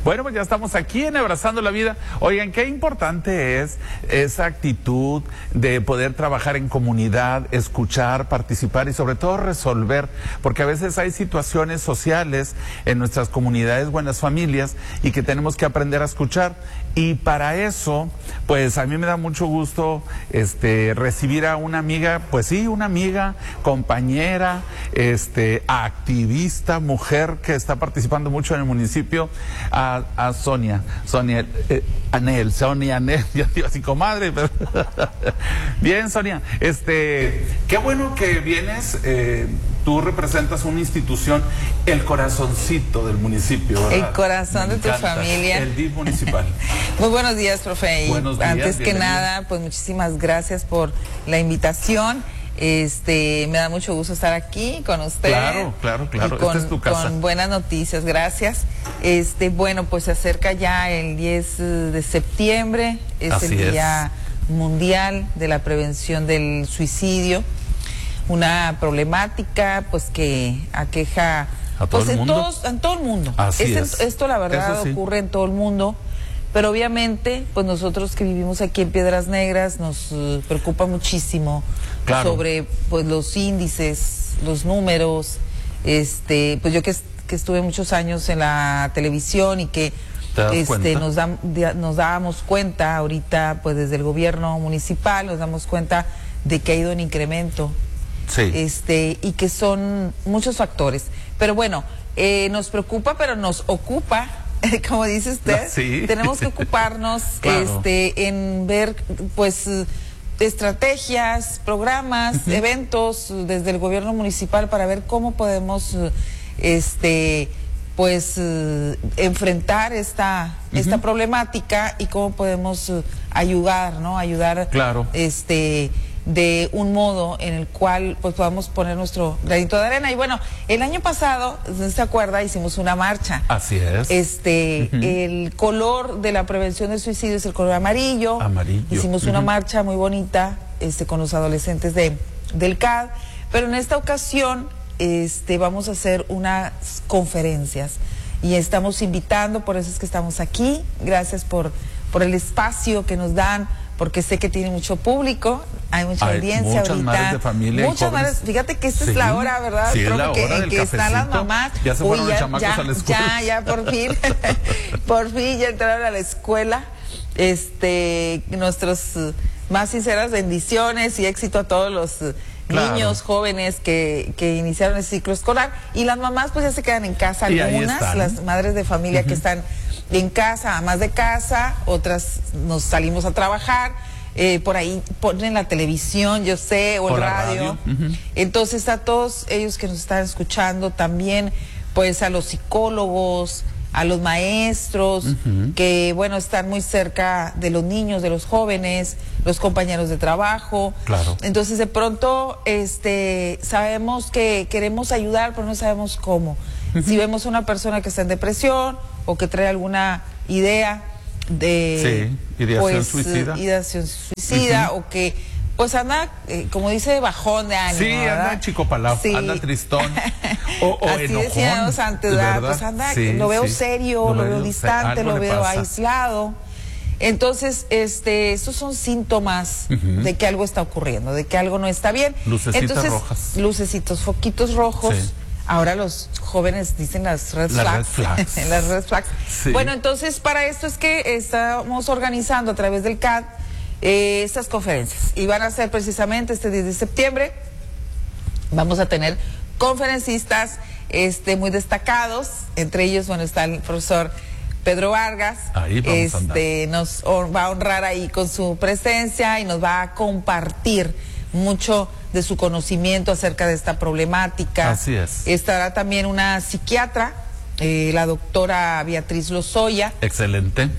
Bueno, pues ya estamos aquí en Abrazando la Vida. Oigan, qué importante es esa actitud de poder trabajar en comunidad, escuchar, participar y sobre todo resolver, porque a veces hay situaciones sociales en nuestras comunidades o en las familias y que tenemos que aprender a escuchar. Y para eso, pues a mí me da mucho gusto recibir a una amiga, pues sí, una amiga, compañera, activista, mujer que está participando mucho en el municipio, a Sonia Anel, ya digo así, comadre, pero bien, Sonia, qué bueno que vienes. Tú representas una institución, el corazoncito del municipio, ¿verdad? El corazón de tu familia. El DIF municipal. Muy buenos días, profe. Y buenos días, antes que nada, pues muchísimas gracias por la invitación. Me da mucho gusto estar aquí con usted. Claro. Esta es tu casa. Con buenas noticias, gracias. Bueno, pues se acerca ya el 10 de septiembre, es el Día Mundial de la Prevención del Suicidio. Una problemática pues que aqueja a todo el mundo. En todo el mundo. Esto la verdad ocurre en todo el mundo, pero obviamente pues nosotros que vivimos aquí en Piedras Negras nos preocupa muchísimo sobre pues los índices, los números. Pues yo que estuve muchos años en la televisión y que nos dábamos cuenta ahorita pues desde el gobierno municipal nos damos cuenta de que ha ido en incremento. Sí. Y que son muchos factores. Pero bueno, nos preocupa, pero nos ocupa, como dice usted. Sí. Tenemos que ocuparnos en ver, pues, estrategias, programas, eventos desde el gobierno municipal para ver cómo podemos, enfrentar esta problemática y cómo podemos ayudar, ¿no? Ayudar, de un modo en el cual pues podamos poner nuestro granito de arena. Y bueno, el año pasado, ¿se acuerda? Hicimos una marcha. Así es. El color de la prevención del suicidio es el color amarillo. Hicimos una marcha muy bonita con los adolescentes del CAD, pero en esta ocasión vamos a hacer unas conferencias y estamos invitando, por eso es que estamos aquí. Gracias por el espacio que nos dan, porque sé que tiene mucho público, hay mucha audiencia muchas ahorita. Madres de familia. Muchas madres, fíjate que esta es la hora, ¿verdad? Sí, es la hora del que están las mamás. Ya se fueron los chamacos a la escuela. Ya, por fin, por fin ya entraron a la escuela. Nuestras más sinceras bendiciones y éxito a todos los niños, jóvenes que iniciaron el ciclo escolar. Y las mamás pues ya se quedan en casa, algunas, las madres de familia que están en casa, amas de casa, otras nos salimos a trabajar, por ahí ponen la televisión, yo sé, o el radio. Entonces a todos ellos que nos están escuchando, también pues a los psicólogos, a los maestros, que bueno, están muy cerca de los niños, de los jóvenes, los compañeros de trabajo. Entonces de pronto sabemos que queremos ayudar, pero no sabemos cómo. Si vemos a una persona que está en depresión o que trae alguna idea de ideación suicida, o que pues anda, como dice, bajón de ánimo. Sí, anda en chicopalao, anda tristón. O así enojón, decíamos antes, pues anda, lo veo serio, lo veo distante, lo veo aislado. Entonces, estos son síntomas de que algo está ocurriendo, de que algo no está bien. Lucecitas rojas. Lucecitos, foquitos rojos. Ahora los jóvenes dicen las red flags. Las red flags. Bueno, entonces para esto es que estamos organizando a través del CAD estas conferencias. Y van a ser precisamente este 10 de septiembre. Vamos a tener conferencistas muy destacados. Entre ellos, bueno, está el profesor Pedro Vargas. Ahí vamos a andar. Nos va a honrar ahí con su presencia y nos va a compartir mucho de su conocimiento acerca de esta problemática. Así es. Estará también una psiquiatra, la doctora Beatriz Lozoya. Excelente.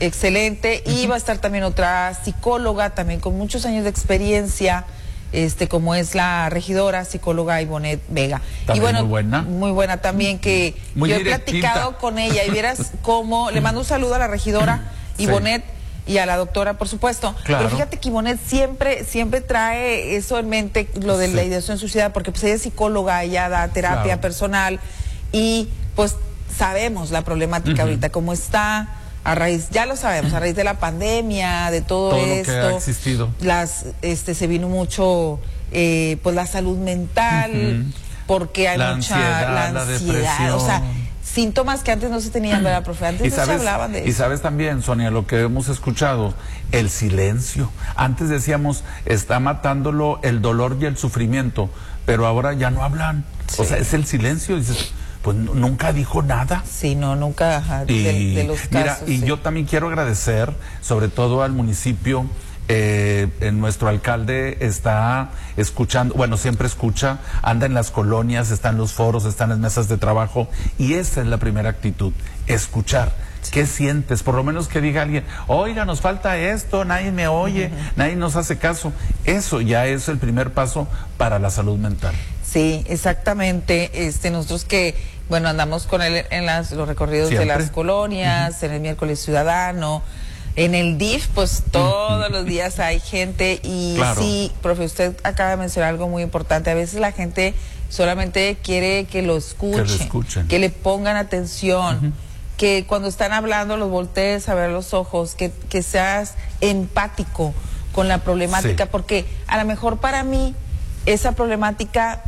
Y va a estar también otra psicóloga, también con muchos años de experiencia, como es la regidora psicóloga Ivonne Vega. También y bueno, muy buena también, que muy yo he directita. platicado con ella y vieras cómo, le mando un saludo a la regidora Ivonne y a la doctora, por supuesto. Pero fíjate que Ivonne siempre trae eso en mente, lo de la ideación suicida, porque pues ella es psicóloga, ella da terapia personal y pues sabemos la problemática ahorita, cómo está, a raíz, ya lo sabemos, a raíz de la pandemia, de todo esto, lo que ha existido. Se vino mucho, pues la salud mental, porque hay la ansiedad, la depresión. O sea, síntomas que antes no se tenían, ¿verdad, profe? Antes no se hablaban de eso. Y sabes también, Sonia, lo que hemos escuchado, el silencio. Antes decíamos, está matándolo el dolor y el sufrimiento, pero ahora ya no hablan. Sí. O sea, es el silencio, dices, pues nunca dijo nada. Sí, no, nunca, de los casos. Mira, y yo también quiero agradecer, sobre todo al municipio. Nuestro alcalde está escuchando, bueno, siempre escucha, anda en las colonias, está en los foros, está en las mesas de trabajo, y esa es la primera actitud, escuchar. ¿Qué sientes? Por lo menos que diga alguien, oiga, nos falta esto, nadie me oye, nadie nos hace caso. Eso ya es el primer paso para la salud mental. Sí, exactamente. Nosotros que, bueno, andamos con él en los recorridos de las colonias, en el miércoles ciudadano, en el DIF, pues todos los días hay gente y claro. Sí, profe, usted acaba de mencionar algo muy importante. A veces la gente solamente quiere que lo escuchen, que le pongan atención, que cuando están hablando los voltees a ver los ojos, que seas empático con la problemática, porque a lo mejor para mí esa problemática,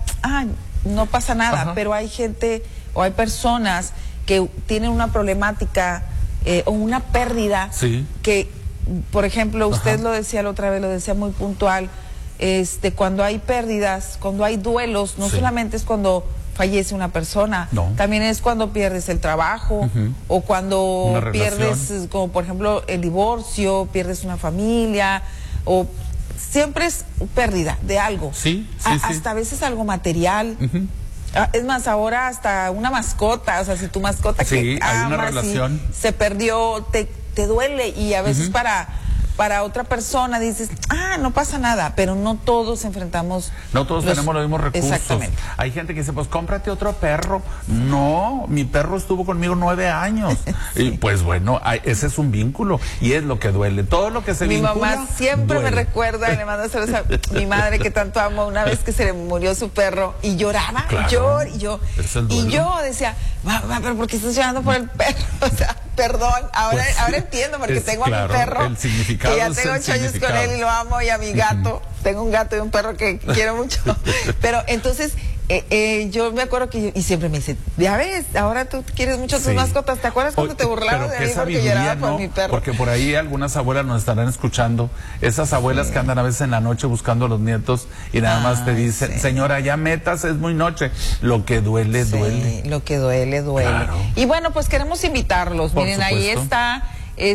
no pasa nada, pero hay gente o hay personas que tienen una problemática o una pérdida que, por ejemplo, usted lo decía la otra vez, lo decía muy puntual, cuando hay pérdidas, cuando hay duelos, no solamente es cuando fallece una persona, también es cuando pierdes el trabajo o cuando pierdes, como por ejemplo el divorcio, pierdes una familia, o siempre es pérdida de algo, hasta a veces algo material. Es más, ahora hasta una mascota, o sea, si tu mascota que amas, hay una relación, se perdió, te duele, y a veces para otra persona dices, no pasa nada, pero no todos enfrentamos. No todos tenemos los mismos recursos. Exactamente. Hay gente que dice, pues cómprate otro perro. No, mi perro estuvo conmigo 9 años. Y pues bueno, ese es un vínculo y es lo que duele. Todo lo que se vincula. Mi mamá siempre duele. Me recuerda, y le mando saludos a mi madre que tanto amo, una vez que se le murió su perro y lloraba, y yo decía, mamá, pero ¿por qué estás llorando por el perro? O sea, perdón, ahora entiendo porque tengo a mi perro, el significado, que ya tengo 8 años con él y lo amo, y a mi gato, tengo un gato y un perro que quiero mucho, pero entonces yo me acuerdo que y siempre me dice, ya ves, ahora tú quieres mucho a tus mascotas, ¿te acuerdas cuando te burlabas de mí porque lloraba por mi perro? Porque por ahí algunas abuelas nos estarán escuchando, esas abuelas que andan a veces en la noche buscando a los nietos y nada más te dicen, señora, ya metas, es muy noche. Lo que duele, duele. Lo que duele, duele. Claro. Y bueno, pues queremos invitarlos. Miren, ahí está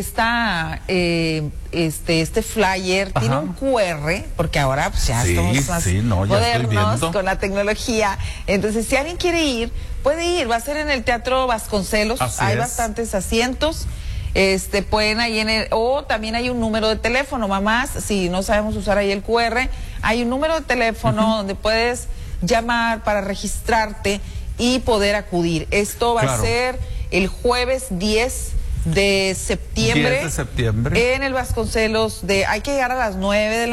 este flyer, tiene un QR, porque ahora pues ya estamos más modernos con la tecnología. Entonces, si alguien quiere ir, puede ir. Va a ser en el Teatro Vasconcelos. Hay bastantes asientos. Pueden ahí o también hay un número de teléfono, mamás, si no sabemos usar ahí el QR, hay un número de teléfono donde puedes llamar para registrarte y poder acudir. Esto va a ser el jueves 10 de septiembre. En el Vasconcelos hay que llegar a las 9 de la